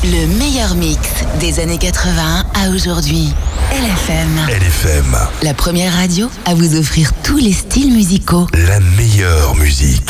Le meilleur mix des années 80 à aujourd'hui. LFM. La première radio à vous offrir tous les styles musicaux. La meilleure musique.